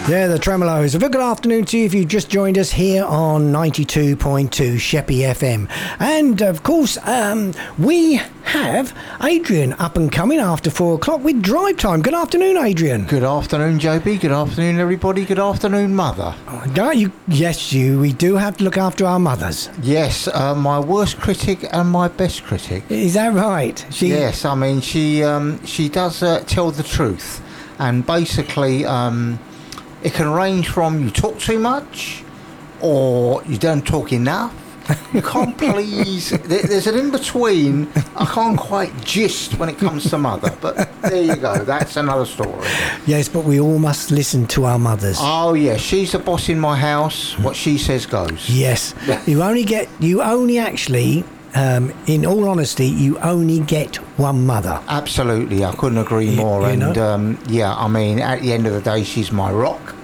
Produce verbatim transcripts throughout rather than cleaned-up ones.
Yeah, the Tremolos. A very good afternoon to you if you've just joined us here on ninety-two point two Sheppey F M. And, of course, um, we have Adrian up and coming after four o'clock with Drive Time. Good afternoon, Adrian. Good afternoon, J B. Good afternoon, everybody. Good afternoon, Mother. Oh, don't you? Yes, you. We do have to look after our mothers. Yes, uh, my worst critic and my best critic. Is that right? She... Yes, I mean, she um, she does uh, tell the truth. And basically... Um, It can range from you talk too much or you don't talk enough. You can't please. There's an in-between. I can't quite gist when it comes to Mother. But there you go. That's another story. Yes, but we all must listen to our mothers. Oh, yeah. She's the boss in my house. What she says goes. Yes. You only get... You only actually... Um, in all honesty, you only get one mother. Absolutely, I couldn't agree more. You, you and um, yeah, I mean, at the end of the day, she's my rock.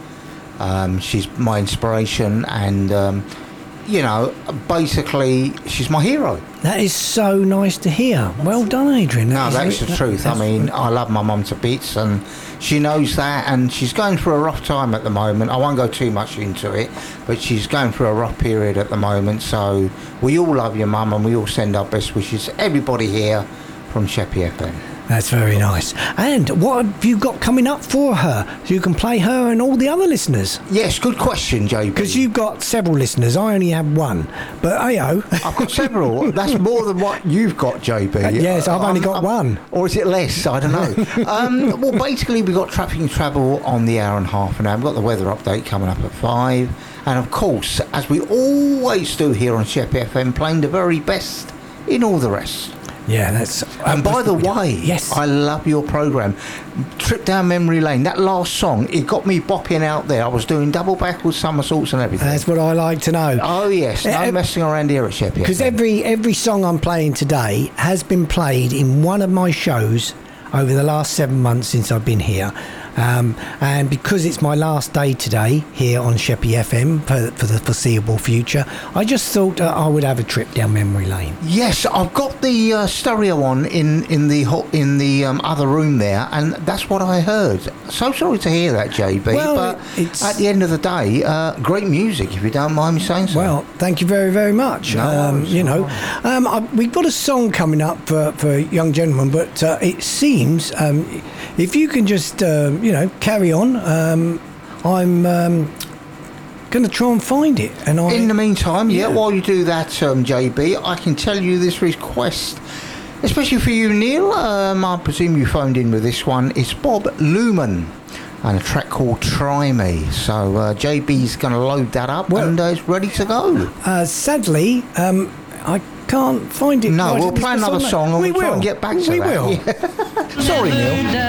Um, she's my inspiration, and um, you know, basically, she's my hero. That is so nice to hear. Well done, Adrian. That no, that's the that, truth. I mean, I love my mum to bits, and she knows that, and she's going through a rough time at the moment. I won't go too much into it, but she's going through a rough period at the moment. So we all love your mum, and we all send our best wishes to everybody here from Sheppey F M. That's very nice. And what have you got coming up for her? So you can play her and all the other listeners. Yes, good question, J B. Because you've got several listeners. I only have one. But, ayo. I've got several. That's more than what you've got, J B. Uh, yes, I've only um, got um, one. Or is it less? I don't know. um, well, basically, we've got Traffic and Travel on the hour and a half now. We've got the weather update coming up at five. And, of course, as we always do here on Sheppey F M, playing the very best in all the rest. Yeah, that's... And by the way, yes, I love your programme. Trip Down Memory Lane, that last song, it got me bopping out there. I was doing double backwards somersaults and everything. That's what I like to know. Oh, yes. No uh, messing around here at Sheppey. Because every, every song I'm playing today has been played in one of my shows over the last seven months since I've been here. Um, and because it's my last day today here on Sheppey F M for, for the foreseeable future, I just thought uh, I would have a trip down memory lane. Yes, I've got the uh, stereo on in in the in the um, other room there, and that's what I heard. So sorry to hear that, J B. Well, but it's, at the end of the day, uh, great music, if you don't mind me saying so. Well, thank you very, very much. No, um, you know, um, I, we've got a song coming up for, for a young gentleman, but uh, it seems um, if you can just, um, you know, carry on, um, I'm um, going to try and find it. And I, in the meantime, yeah, yeah while you do that, um, J B, I can tell you this request, especially for you, Neil. Um, I presume you phoned in with this one. It's Bob Luman and a track called Try Me. So uh, J B's going to load that up well, and uh, it's ready to go. Uh, sadly, um, I can't find it. No, right we'll play another song and we we'll will try and get back to we that. We will. Yeah. Sorry, Neil.